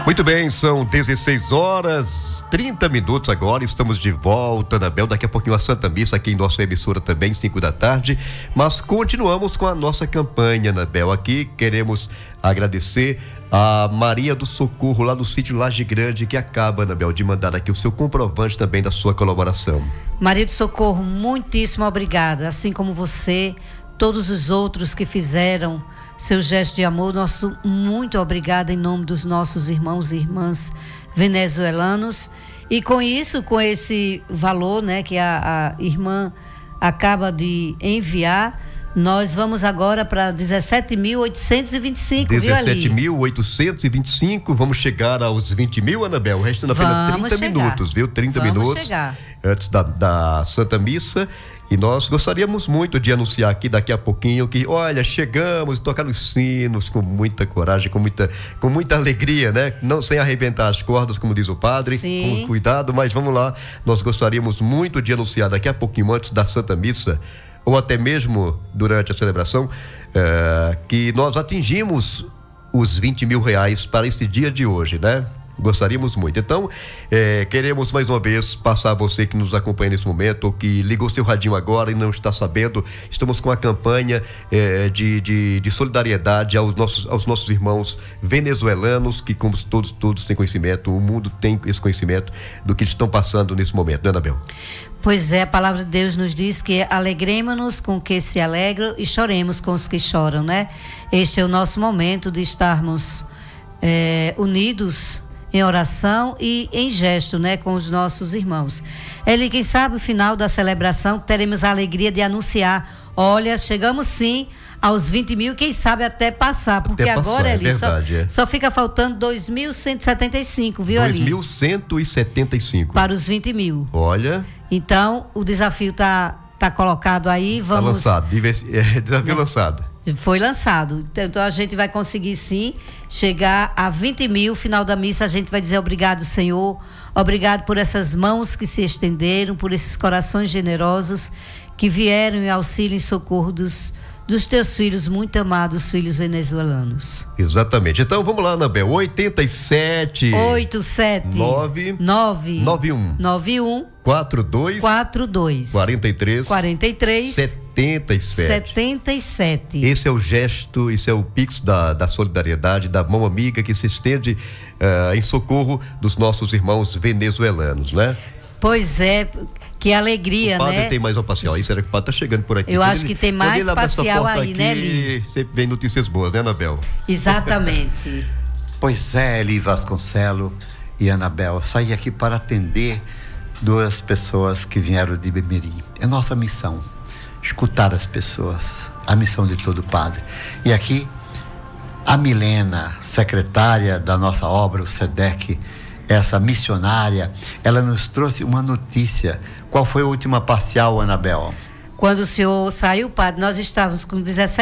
Muito bem, são 16 horas 30 minutos agora, estamos de volta, Anabel, daqui a pouquinho a Santa Missa aqui em nossa emissora também, 5 da tarde, mas continuamos com a nossa campanha, Anabel. Aqui queremos agradecer a Maria do Socorro, lá no sítio Laje Grande, que acaba, Anabel, de mandar aqui o seu comprovante também da sua colaboração. Maria do Socorro, muitíssimo obrigada, assim como você, todos os outros que fizeram seu gesto de amor, nosso muito obrigado em nome dos nossos irmãos e irmãs venezuelanos. E com isso, com esse valor, né, que a irmã acaba de enviar, nós vamos agora para 17.825, viu, Ali? 17.825, vamos chegar aos 20 mil, Anabel, restando apenas 30 minutos, viu? 30 minutos antes da Santa Missa. E nós gostaríamos muito de anunciar aqui daqui a pouquinho que, olha, chegamos, tocar os sinos com muita coragem, com muita alegria, né? Não sem arrebentar as cordas, como diz o padre, sim, com cuidado, mas vamos lá. Nós gostaríamos muito de anunciar daqui a pouquinho, antes da Santa Missa, ou até mesmo durante a celebração, que nós atingimos os 20 mil reais para esse dia de hoje, né? Gostaríamos muito. Então, queremos mais uma vez passar a você que nos acompanha nesse momento, ou que ligou seu radinho agora e não está sabendo, estamos com a campanha de solidariedade aos nossos irmãos venezuelanos, que como todos têm conhecimento, o mundo tem esse conhecimento do que eles estão passando nesse momento, né, Anabel? Pois é, a palavra de Deus nos diz que alegremos-nos com os que se alegram e choremos com os que choram, né? Este é o nosso momento de estarmos unidos em oração e em gesto, né, com os nossos irmãos. Eli, quem sabe no final da celebração teremos a alegria de anunciar, olha, chegamos sim aos 20 mil, quem sabe até passar, porque até passar, agora, Eli, só fica faltando 2.175, viu, Ali? 2.175. Para os 20 mil. Olha. Então, o desafio tá colocado aí, vamos... Tá lançado, desafio lançado. Foi lançado, então a gente vai conseguir sim chegar a 20 mil. Final da missa a gente vai dizer obrigado, Senhor, obrigado por essas mãos que se estenderam, por esses corações generosos que vieram em auxílio e socorro dos teus filhos, muito amados filhos venezuelanos. Exatamente, então vamos lá, Anabel, 87 91 42 43 77. Esse é o gesto, esse é o Pix da solidariedade, da mão amiga que se estende em socorro dos nossos irmãos venezuelanos, né? Pois é, que alegria, né? O padre tem mais uma parcial aí, será que o padre tá chegando por aqui? Eu acho que tem mais parcial aí, né, Eli? Sempre vem notícias boas, né, Anabel? Exatamente. Pois é, Eli Vasconcelos e Anabel, saí aqui para atender duas pessoas que vieram de Bemirim. É nossa missão, escutar as pessoas, a missão de todo padre. E aqui, a Milena, secretária da nossa obra, o SEDEC, essa missionária, ela nos trouxe uma notícia. Qual foi a última parcial, Anabel? Quando o senhor saiu, padre, nós estávamos com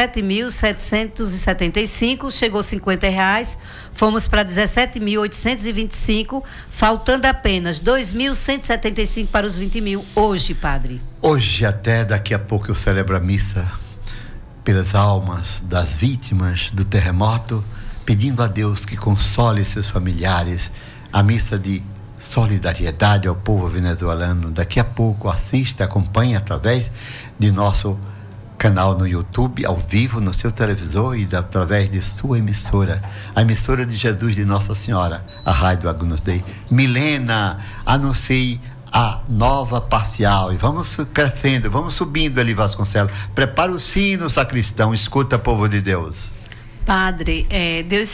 17.775, chegou R$50, fomos para 17.825, faltando apenas 2.175 para os 20 mil. Hoje, padre. Hoje, até daqui a pouco, eu celebro a missa pelas almas das vítimas do terremoto, pedindo a Deus que console seus familiares, a missa de solidariedade ao povo venezuelano. Daqui a pouco assista, acompanhe através de nosso canal no YouTube, ao vivo, no seu televisor e através de sua emissora, a emissora de Jesus de Nossa Senhora, a Rádio Agnus Dei. Milena, anuncie a nova parcial e vamos crescendo, vamos subindo, Eli Vasconcelos. Prepara o sino, sacristão, escuta, povo de Deus. Padre, Deus